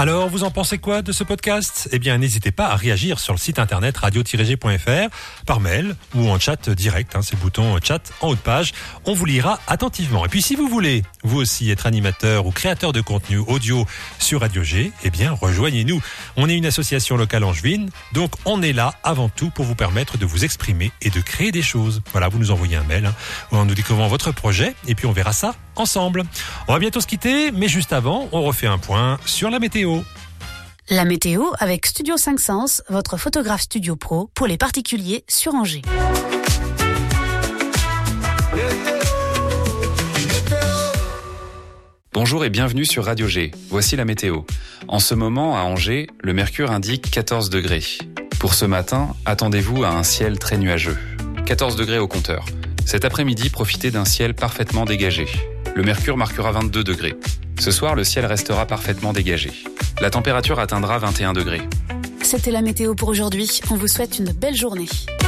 Alors, vous en pensez quoi de ce podcast ? Eh bien, n'hésitez pas à réagir sur le site internet radio-g.fr, par mail ou en chat direct, c'est le bouton chat en haut de page. On vous lira attentivement. Et puis, si vous voulez, vous aussi, être animateur ou créateur de contenu audio sur Radio G, eh bien, rejoignez-nous. On est une association locale angevine, donc on est là avant tout pour vous permettre de vous exprimer et de créer des choses. Voilà, vous nous envoyez un mail, où on nous dit comment votre projet, et puis on verra ça ensemble. On va bientôt se quitter, mais juste avant, on refait un point sur la météo. La météo avec Studio 5 Sens, votre photographe studio pro pour les particuliers sur Angers. Bonjour et bienvenue sur Radio G. Voici la météo. En ce moment, à Angers, le mercure indique 14 degrés. Pour ce matin, attendez-vous à un ciel très nuageux. 14 degrés au compteur. Cet après-midi, profitez d'un ciel parfaitement dégagé. Le mercure marquera 22 degrés. Ce soir, le ciel restera parfaitement dégagé. La température atteindra 21 degrés. C'était la météo pour aujourd'hui. On vous souhaite une belle journée.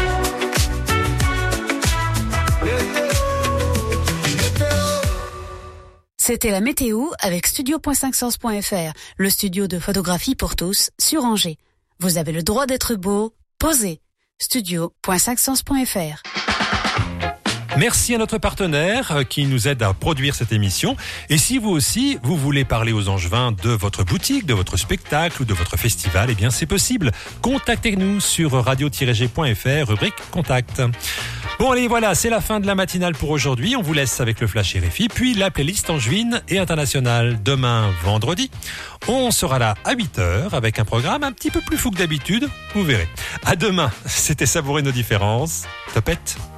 C'était la météo avec studio.5sens.fr, le studio de photographie pour tous sur Angers. Vous avez le droit d'être beau, posez. studio.5sens.fr. Merci à notre partenaire qui nous aide à produire cette émission. Et si vous aussi, vous voulez parler aux Angevins de votre boutique, de votre spectacle ou de votre festival, eh bien c'est possible. Contactez-nous sur radio-g.fr, rubrique Contact. Bon allez, voilà, c'est la fin de la matinale pour aujourd'hui. On vous laisse avec le Flash RFI, puis la playlist angevine et internationale. Demain, vendredi, on sera là à 8h avec un programme un petit peu plus fou que d'habitude. Vous verrez. À demain, c'était Savourer nos différences. Topette.